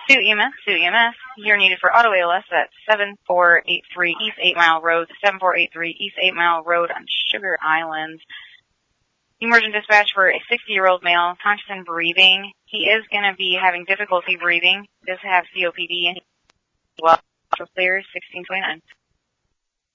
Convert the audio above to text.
Sioux EMS, you're needed for auto ALS at 7483 East 8 Mile Road, 7483 East 8 Mile Road on Sugar Island. Emergent dispatch for a 60-year-old male, conscious and breathing. He is going to be having difficulty breathing. He does have COPD and well, clear 1629.